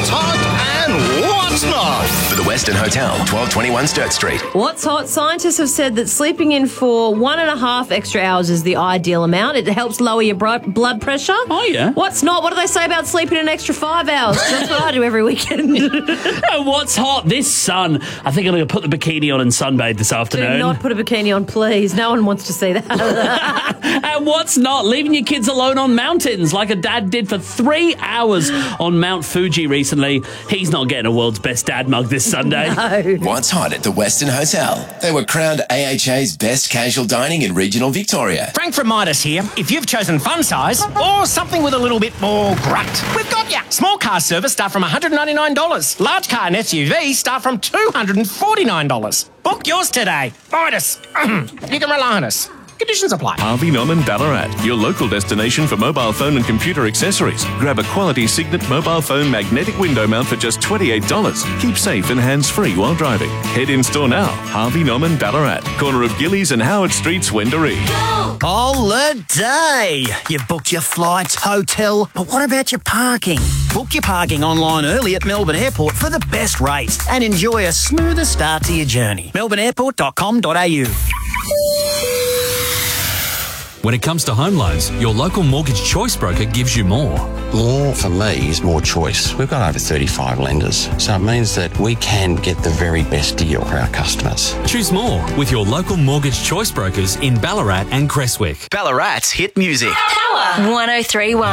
what's hot and what's not. For the Western Hotel, 1221 Sturt Street. What's hot? Scientists have said that sleeping in for 1.5 extra hours is the ideal amount. It helps lower your blood pressure. Oh, yeah. What's not? What do they say about sleeping an extra 5 hours? That's what I do every weekend. And what's hot? This sun. I think I'm going to put the bikini on and sunbathe this afternoon. Do not put a bikini on, please. No one wants to see that. And what's not? Leaving your kids alone on mountains like a dad did for 3 hours on Mount Fuji recently. He's not getting a world's best dad mug this Sunday. No. What's hot at the Western Hotel? They were crowned AHA's best casual dining in regional Victoria. Frank from Midas here. If you've chosen fun size or something with a little bit more grunt, we've got ya. Small car service start from $199. Large car and SUV start from $249. Book yours today. Midas. You can rely on us. Conditions apply. Harvey Norman Ballarat, your local destination for mobile phone and computer accessories. Grab a quality Signet mobile phone magnetic window mount for just $28. Keep safe and hands-free while driving. Head in store now. Harvey Norman Ballarat, corner of Gillies and Howard Streets, Wendouree. Holiday! You've booked your flights, hotel, but what about your parking? Book your parking online early at Melbourne Airport for the best rates and enjoy a smoother start to your journey. melbourneairport.com.au. When it comes to home loans, your local Mortgage Choice broker gives you more. More, for me, is more choice. We've got over 35 lenders, so it means that we can get the very best deal for our customers. Choose more with your local Mortgage Choice brokers in Ballarat and Creswick. Ballarat's hit music. Power 103.1.